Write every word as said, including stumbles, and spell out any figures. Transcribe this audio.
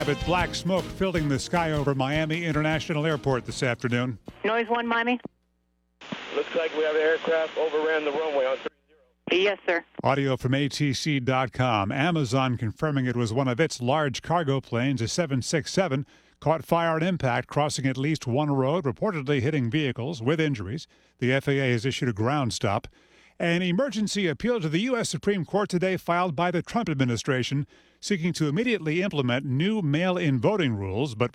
With black smoke filling the sky over Miami International Airport this afternoon. Noise one, Miami. Looks like we have an aircraft overran the runway on three zero. Yes, sir. Audio from A T C dot com. Amazon confirming it was one of its large cargo planes, a seven sixty-seven, caught fire on impact, crossing at least one road, reportedly hitting vehicles with injuries. The F A A has issued a ground stop. An emergency appeal to the U S Supreme Court today filed by the Trump administration seeking to immediately implement new mail-in voting rules, but